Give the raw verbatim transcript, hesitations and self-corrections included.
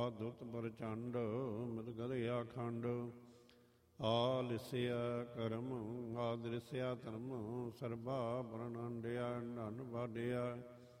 ਆਦੁਤ ਪ੍ਰਚੰਡ ਮਦਗਲਿਆ ਖੰਡ ਆਲਿਸਿਆ ਕਰਮ ਆਦ੍ਰਿਸਿਆ ਧਰਮ ਸਰਬਾ ਬਰਨੰਡਿਆ ਨਨ ਵਾਡਿਆ